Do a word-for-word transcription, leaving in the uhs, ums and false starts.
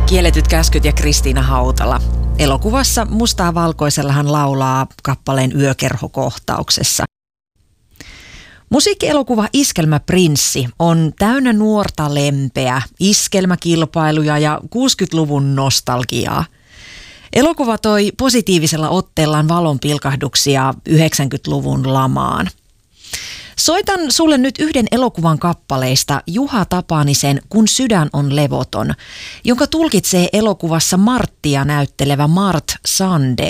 Kielletyt käskyt ja Kristiina Hautala. Elokuvassa Mustaa valkoisella hän laulaa kappaleen Yökerhokohtauksessa. Musiikkielokuva Iskelmäprinssi on täynnä nuorta lempeä, iskelmäkilpailuja ja kuusikymmentäluvun nostalgiaa. Elokuva toi positiivisella otteellaan valonpilkahduksia yhdeksänkymmentäluvun lamaan. Soitan sulle nyt yhden elokuvan kappaleista Juha Tapanisen Kun sydän on levoton, jonka tulkitsee elokuvassa Marttia näyttelevä Mart Sande